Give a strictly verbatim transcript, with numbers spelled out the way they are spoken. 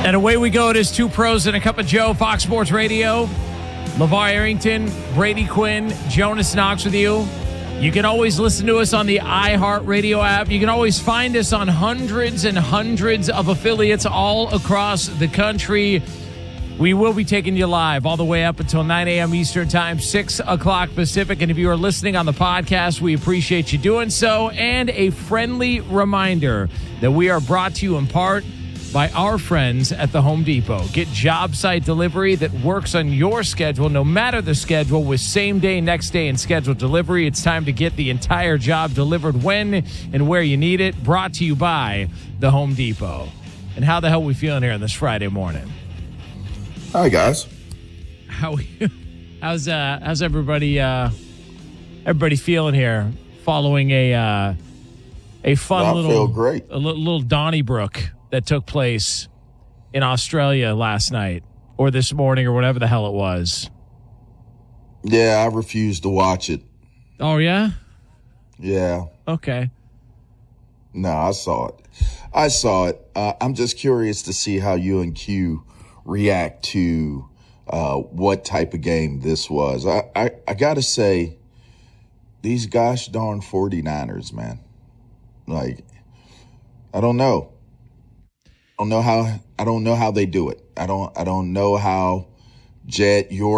And away we go. It is Two Pros and a Cup of Joe, Fox Sports Radio. LeVar Arrington, Brady Quinn, Jonas Knox with you. You can always listen to us on the iHeartRadio app. You can always find us on hundreds and hundreds of affiliates all across the country. We will be taking you live all the way up until nine a.m. Eastern Time, six o'clock Pacific. And if you are listening on the podcast, we appreciate you doing so. And a friendly reminder that we are brought to you in part by our friends at the Home Depot. Get job site delivery that works on your schedule, no matter the schedule, with same day, next day, and scheduled delivery. It's time to get the entire job delivered when and where you need it. Brought to you by the Home Depot. And how the hell are we feeling here on this Friday morning? Hi, guys. How how's uh how's everybody uh everybody feeling here following a uh a fun I little feel great. a little, little Donnybrook that took place in Australia last night or this morning or whatever the hell it was. Yeah, I refuse to watch it. Oh, yeah? Yeah. Okay. No, I saw it. I saw it. Uh, I'm just curious to see how you and Q react to uh, what type of game this was. I, I, I got to say, these gosh darn 49ers, man. Like, I don't know. I don't know how I don't know how they do it. I don't I don't know how Jet, your